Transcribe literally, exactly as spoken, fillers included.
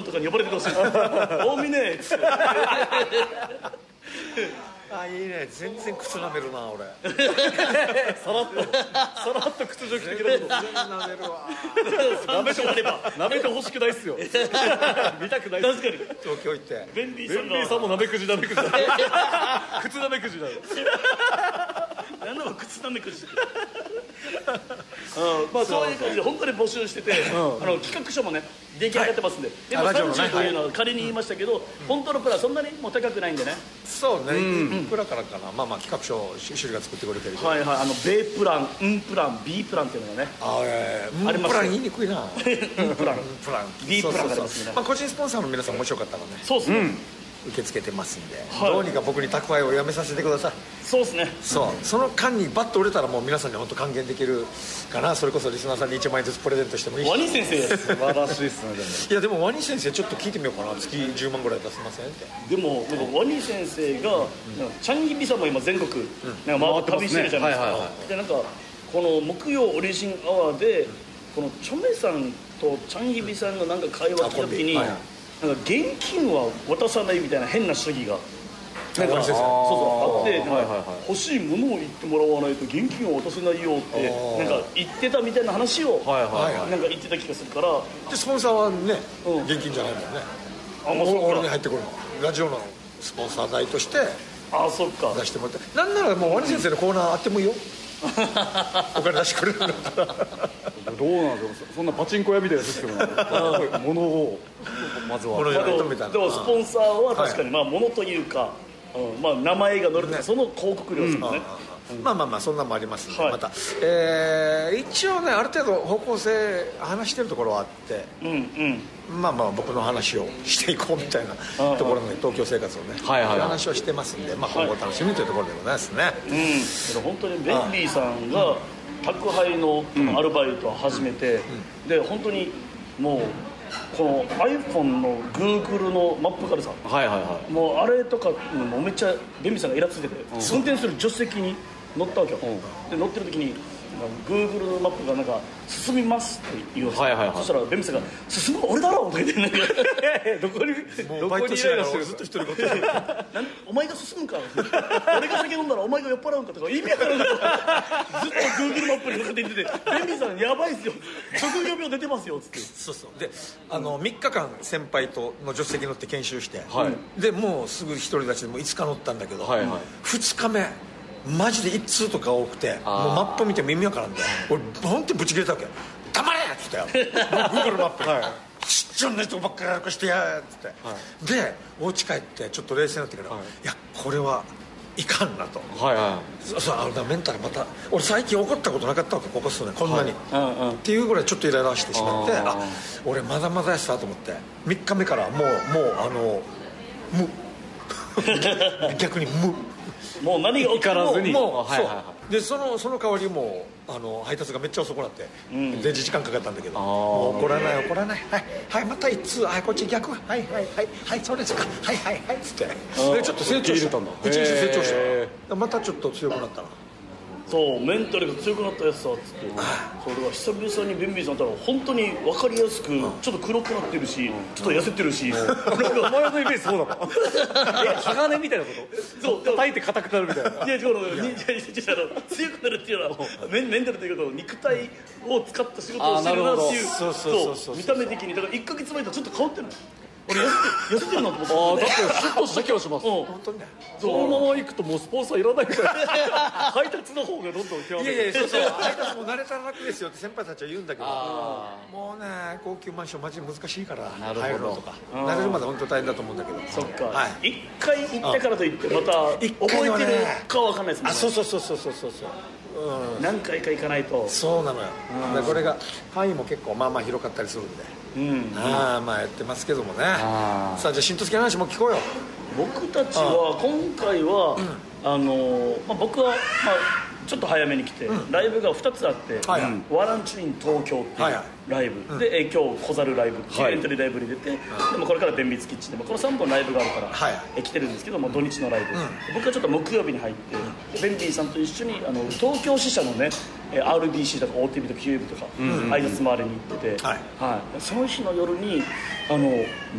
とかに呼ばれてほしい大峰っつってあ、いいね。全然靴舐めるな俺さらっとさらっと屈辱的なこと全然舐めるわ舐めてあれば舐めてほしくないっすよ見たくないっす。 確かに東京行ってベンビーさんがベンビーさんもなめくじなめくじだ靴なめくじだ何だろう靴なめくじってうんまあそういう感じで本当に募集してて、あの企画書もね出来上がってますんで、でもラジオのねさんじゅうというのは仮に言いましたけど、本当のプランそんなにもう高くないんでね。 そうね、いくらからかな。まあまあ企画書シュリが作ってくれてるけど、 はいはい、あの米プラン、ンプラン、B プランっていうのがねああ、 ありますよプラン言いにくいなンプラン、 プラン B プランがありそうそうそうますね。 まあ個人スポンサーの皆さんもしよかったらねそうですね、 受け付けてますんで、 はいどうにか僕に宅配をやめさせてください。 そうですね。 そうその間にバッと売れたらもう皆さんに本当還元できるかな。それこそリスナーさんにいちまん円ずつプレゼントしてもいいし。 ワニ先生素晴らしいっすね。 いやでもワニ先生ちょっと聞いてみようかな。月じゅうまんぐらい出せませんって。 でもなんかワニ先生が、なんかチャンギビさんも今全国、なんか回って旅してるじゃないですか、 回ってますねはいはいはでなんかこの木曜オリジンアワーで、このチョメさんとチャンギビさんのなんか会話聞いた時に、 あコンビはいなんか現金は渡さないみたいな変な主義がなんかワニ先生そうそうあって、なんかはいはいはい欲しいものを言ってもらわないと現金は渡せないよってあーなんか言ってたみたいな話をはいはいはいなんか言ってた気がするから、 でスポンサーはね、 うん現金じゃないもんね。 あもうそっか俺に入ってくるのラジオのスポンサー代としてああそっか出してもらって、なんならもうワニ先生のコーナーあってもいいよお金出してくれるんだったらどうなんですか、そんなパチンコ屋みたいなシステムなの物をまずは物じゃないとみでたいな。 もスポンサーは確かにまあ物というか、うんまあ名前が載るとかその広告料ですもんね、 まあまあまあそんなんもありますんで、 はいまた、えー一応ねある程度方向性話してるところはあって、 うんうんまあまあ僕の話をしていこうみたいなところの東京生活をね、 はいはいはいそういう話をしてますんで、まあ今後楽しみというところでございますね。 うん、けど本当にベンビーさんが宅配のアルバイトを始めて、で本当にもうこの iPhone の Google のマップからさ、 はいはいはもうあれとかもうめっちゃベンビーさんがイラついてて、運転する助手席に乗ったわけよ、で乗ってる時にGoogle のマップがなんか進みますって言うわけ、 はいはいはいそしたらベンビーさんが進む俺だろとか言ってなんかどこにもうバイトしながら俺ずっと一人ごとなんお前が進むんか俺が酒飲んだらお前が酔っ払うんかとか意味わからんかとかずっと Google マップにかけて言っててベンビーさんやばいっすよ職業病出てますよっつってそうそうであのみっかかん先輩との助手席乗って研修して、 はいでもうすぐ一人立ちでもういつか乗ったんだけど、 はいはいふつかめマジで一通とか多くてもうあーマップ見て耳わからんで俺本当にブチ切れたわけよ「黙れ!」っつってよ Google マップはいちっちゃな人ばっかり歩かしてやっつって、でお家帰ってちょっと冷静になってから、 はいいやこれはいかんなと。 はいはそうそうあのメンタルまた俺最近怒ったことなかったわけここ数年こんなに、 うんうんっていうぐらいちょっとイライラしてしまってあーあ俺まだまだやさと思ってみっかめからもうもうあの無逆に無もう何が起きても怒らずにもう、 はいはいはそうでそのその代わりもうあの配達がめっちゃ遅くなって、 ん電池時間かかったんだけどあーもう怒らない怒らないはい、はい、また一通はいこっち逆はいはいはいはいそうですかはいはいはいっつってでちょっと成長した受け入れたんだ一日成長しへたまたちょっと強くなったなそうメンタルが強くなったやつさっつってそれは久々にベンビーさんったら本当に分かりやすくちょっと黒くなってるしちょっと痩せてるしなんかお前のイメージそうだもんえ鋼みたいなことそう叩いて硬くなるみたいないや違うのにいやいや違うあの強くなるっていうのはメンメンタルというか肉体を使った仕事をしてるなっていうあーなるほどそうそうそうそう見た目的にだからいっかげつまえとちょっと変わってない俺痩せて痩せてるなと思ってああだってシュッとした気がしますうん本当にねそのまま行くともうスポンサーいらないみたいな配達の方がどんどん極めいやいやそうそう配達も慣れたら楽ですよって先輩たちは言うんだけどあもうね高級マンションマジで難しいからなるほど入るのとか慣れるまで本当大変だと思うんだけどそっかはい一回行ったからといってまた一覚回はねえてるかは分かんないですもんあねそうそうそうそうそうそうそううん何回か行かないとそうなのよでこれが範囲も結構まあまあ広かったりするんでうんああまあやってますけどもねあーさあじゃあ新都市の話も聞こうよ僕たちは今回はあのまあ僕はまあちょっと早めに来てライブがふたつあってはいはいワランチュイン東京っていうはいはいライブでえー今日小猿ライブっていうエントリーライブに出てでもこれから電蜜キッチンでもこのさんぼんライブがあるからはいえー来てるんですけども土日のライブ僕はちょっと木曜日に入ってベンビーさんと一緒にあの東京支社のねえー アールビーシー とか オーティービー とか キューエービー とか挨拶回りに行っててはいはいその日の夜にあの